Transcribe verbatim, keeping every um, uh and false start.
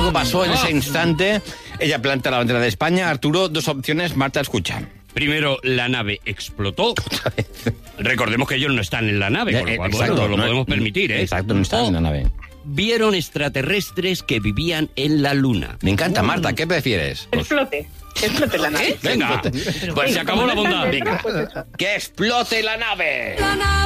algo pasó en ese instante. Ella planta la bandera de España. Arturo, dos opciones. Marta, escucha. Primero, la nave explotó. Recordemos que ellos no están en la nave, con lo cual Exacto, bueno, no lo no- podemos permitir, ¿eh? Exacto, no están O en la nave. vieron extraterrestres que vivían en la luna. Me encanta, Marta. ¿Qué prefieres? Que explote. Que explote la nave. Venga, pues se acabó la bondad. Venga. Venga. Pues eso. ¡Que explote la nave!